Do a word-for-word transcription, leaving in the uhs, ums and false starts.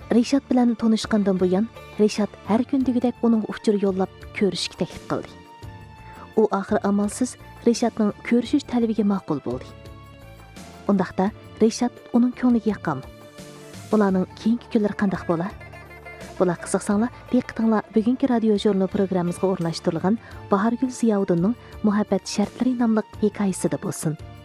Rishad bilan tanışqandan buyon Rishad har kundagidek uning uchur yo'llab ko'rishga taklif qildi. U oxir amalsiz Rishadning ko'rishish talabiga ma'qul bo'ldi. Undaqda Rishad uning ko'ngliga yoqqan. Ularning keyingi kunlari qanday bo'lar? Bular qiziqsanglar, diqqatinglar bugungi radio jurnal programmamizga o'rnashtirilgan Bahargul Ziyovuddinning Muhabbat shartlari nomli hikoyasida bo'lsin.